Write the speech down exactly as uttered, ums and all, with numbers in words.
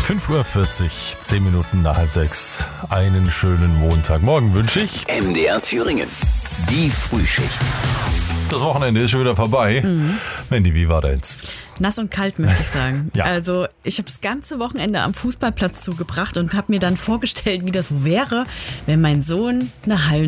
fünf Uhr vierzig, zehn Minuten nach halb sechs. Einen schönen Montagmorgen wünsche ich. M D R Thüringen, die Frühschicht. Das Wochenende ist schon wieder vorbei. Mhm. Mandy, wie war deins? Nass und kalt, möchte ich sagen. Ja. Also ich habe das ganze Wochenende am Fußballplatz zugebracht und habe mir dann vorgestellt, wie das wäre, wenn mein Sohn eine Hallen